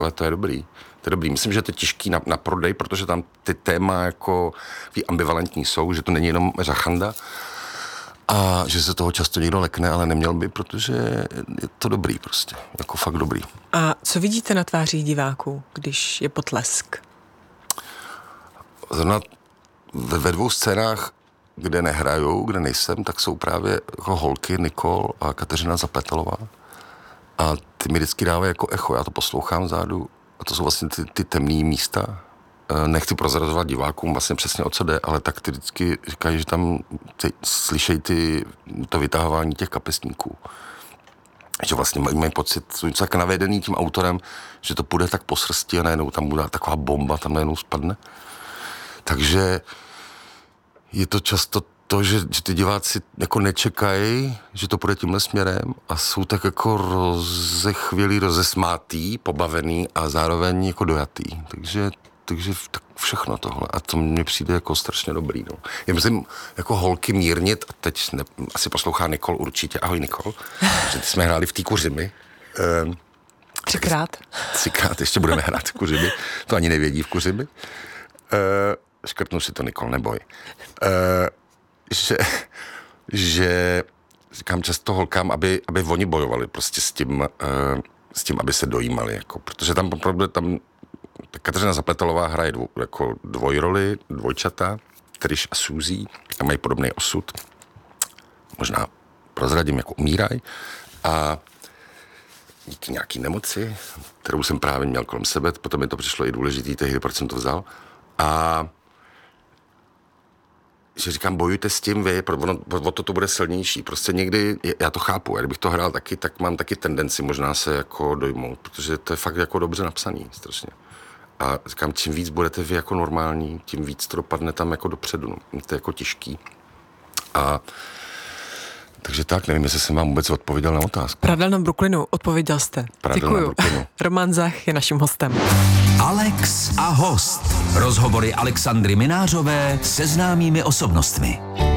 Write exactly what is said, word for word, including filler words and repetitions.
ale to je dobrý. To je dobrý. Myslím, že to je těžký na, na prodej, protože tam ty téma jako ambivalentní jsou, že to není jenom řachanda a že se toho často někdo lekne, ale neměl by, protože je to dobrý prostě, jako fakt dobrý. A co vidíte na tvářích diváků, když je potlesk? Zrovna ve, ve dvou scénách, kde nehrajou, kde nejsem, tak jsou právě jako holky Nikol a Kateřina Zapletelová. A ty mi vždycky dávají jako echo, já to poslouchám vzadu a to jsou vlastně ty, ty temný místa. Nechci prozrazovat divákům vlastně přesně o co jde, ale tak ty vždycky říkají, že tam ty, slyšejí ty, to vytahování těch kapesníků. Že vlastně mají, mají pocit, jsou něco tak navedený tím autorem, že to půjde tak po srsti a najednou tam bude taková bomba, tam najednou spadne. Takže je to často to, že, že ty diváci jako nečekají, že to půjde tímhle směrem a jsou tak jako rozechvělý, rozesmátý, pobavený a zároveň jako dojatý. Takže, takže tak všechno tohle. A to mně přijde jako strašně dobrý. No. Já myslím, jako holky mírnit, a teď ne, asi poslouchá Nikol určitě. Ahoj Nikol. Že ty jsme hráli v té Kuřimi. Ehm, Třikrát. Třikrát ještě budeme hrát v Kuřimi. To ani nevědí v Kuřimi. Ehm, škrtnu si to, Nikol, neboj. Ehm, že, že říkám často holkám, aby, aby oni bojovali prostě s tím, uh, s tím, aby se dojímali, jako, protože tam opravdu tam Kateřina Zapletelová hraje dvou, jako dvojroli, dvojčata, Trish a Suzy, a mají podobný osud. Možná prozradím, jako umírají a díky nějaký nemoci, kterou jsem právě měl kolem sebe, potom mi to přišlo i důležitý, tehdy, proč jsem to vzal. A že říkám, bojujte s tím vy, ono, o to to bude silnější. Prostě někdy, já to chápu, kdybych to hrál taky, tak mám taky tendenci možná se jako dojmout, protože to je fakt jako dobře napsaný, strašně. A říkám, čím víc budete vy jako normální, tím víc to dopadne tam jako dopředu, no. To je jako těžký. A takže tak, nevím, jestli jsem vám vůbec odpověděl na otázku. Pradel na Brooklynu, odpověděl jste. Pradel Děkuju. na Brooklynu. Roman Zach je naším hostem. Alex a host. Rozhovory Alexandry Minářové se známými osobnostmi.